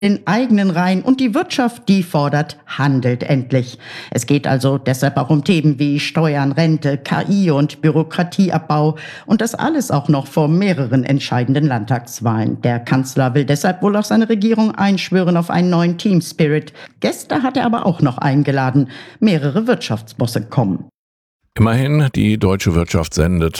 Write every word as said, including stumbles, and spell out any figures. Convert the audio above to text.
in eigenen Reihen und die Wirtschaft, die fordert, handelt endlich. Es geht also deshalb auch um Themen wie Steuern, Rente, K I und Bürokratieabbau und das alles auch noch vor mehreren entscheidenden Landtagswahlen. Der Kanzler will deshalb wohl auch seine Regierung einschwören auf einen neuen Team Spirit. Gäste hat er aber auch noch eingeladen. Mehrere Wirtschaftsbosse kommen. Immerhin, die deutsche Wirtschaft sendet